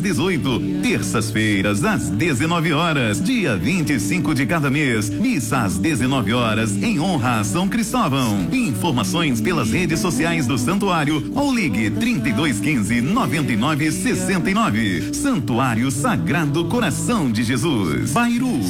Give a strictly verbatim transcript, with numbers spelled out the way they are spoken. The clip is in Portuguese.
dezoito. Terças-feiras, às dezenove horas. Dia vinte e cinco de cada mês. Missa às dezenove horas, em honra a São Cristóvão. Informações pelas redes sociais do Santuário ou ligue trinta e dois quinze, noventa e nove sessenta e nove. Santuário Sagrado Coração de Jesus, Bairu.